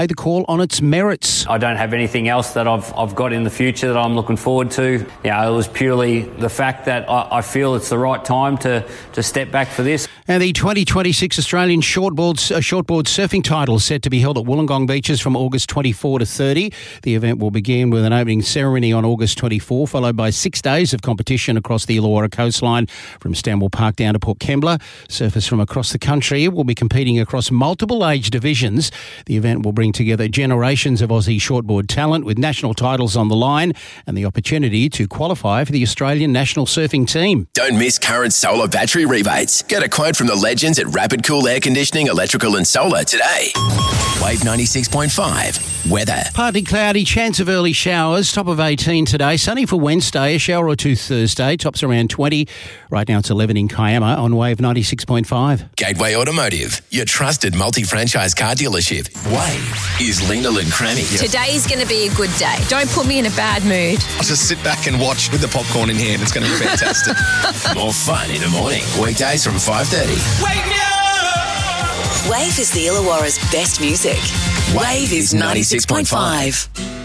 the call on its merits. I don't have anything else that I've got in the future that I'm looking forward to. It was purely the fact that I feel it's the right time to step back for this. And the 2026 Australian shortboard surfing title is set to be held at Wollongong Beaches from August 24 to 30. The event will begin with an opening ceremony on August 24, followed by 6 days of competition across the Illawarra coastline from Stanwell Park down to Port Kembla. Surfers from across the country will be competing across multiple age divisions. The event will bring together generations of Aussie shortboard talent with national titles on the line and the opportunity to qualify for the Australian national surfing team. Don't miss current solar battery rebates. Get a quote from the legends at Rapid Cool Air Conditioning, Electrical and Solar today. Wave 96.5. Weather. Partly cloudy, chance of early showers, top of 18 today. Sunny for Wednesday, a shower or two Thursday, tops around 20. Right now it's 11 in Kiama on Wave 96.5. Gateway Automotive, your trusted multi-franchise car dealership. Wave is Lena and Crammy. Today's going to be a good day. Don't put me in a bad mood. I'll just sit back and watch with the popcorn in hand. It's going to be fantastic. More fun in the morning. Weekdays from 5:30. Wake me up! Wave is the Illawarra's best music. Wave is 96.5.